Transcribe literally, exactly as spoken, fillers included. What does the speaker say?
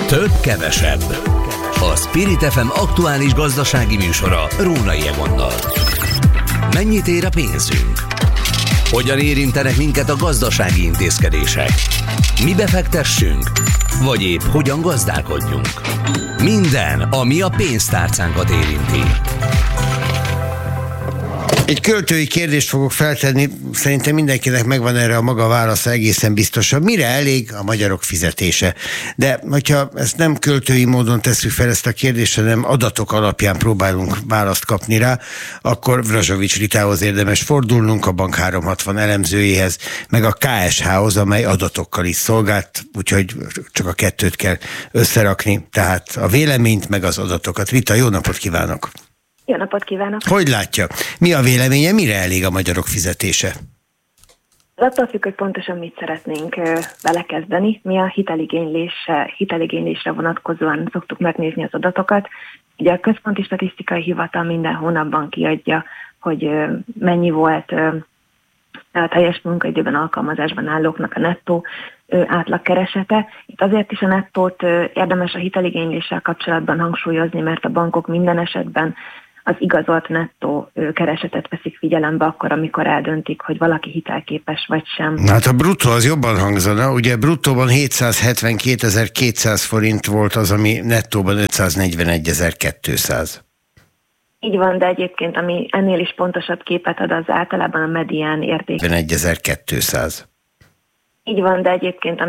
Több kevesebb. A Spirit ef em aktuális gazdasági műsora Rónai Egonnal. Mennyit ér a pénzünk? Hogyan érintenek minket a gazdasági intézkedések? Mi befektessünk? Vagy épp hogyan gazdálkodjunk? Minden, ami a pénztárcánkat érinti. Egy költői kérdést fogok feltenni, szerintem mindenkinek megvan erre a maga válasza, egészen biztosan. Mire elég a magyarok fizetése? De hogyha ezt nem költői módon tesszük fel ezt a kérdést, hanem adatok alapján próbálunk választ kapni rá, akkor Vrazsovics Ritához érdemes fordulnunk, a Bank háromszázhatvan elemzőjéhez, meg a ká es há-hoz, amely adatokkal is szolgált, úgyhogy csak a kettőt kell összerakni, tehát a véleményt meg az adatokat. Rita, jó napot kívánok! Jó napot kívánok! Hogy látja? Mi a véleménye, mire elég a magyarok fizetése? Az attól függ, hogy pontosan mit szeretnénk vele kezdeni. Mi a hiteligénylésre, hiteligénylésre vonatkozóan szoktuk megnézni az adatokat. Ugye a Központi Statisztikai Hivatal minden hónapban kiadja, hogy mennyi volt a teljes munkaidőben alkalmazásban állóknak a nettó átlagkeresete. Itt azért is a nettót érdemes a hiteligényléssel kapcsolatban hangsúlyozni, mert a bankok minden esetben az igazolt nettó keresetet veszik figyelembe akkor, amikor eldöntik, hogy valaki hitelképes vagy sem. Hát a bruttó az jobban hangzana. Ugye bruttóban hétszázhetvenkétezer-kétszáz forint volt az, ami nettóban ötszáznegyvenegyezer-kétszáz. Így van, de egyébként ami ennél is pontosabb képet ad, az általában a medián érték. negyvenegy-kétszáz. Így van, de egyébként